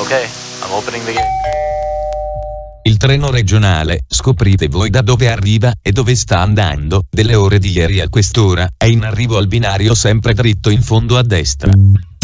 Okay, I'm opening the gate. Il treno regionale, scoprite voi da dove arriva e dove sta andando, delle ore di ieri a quest'ora, è in arrivo al binario sempre dritto in fondo a destra.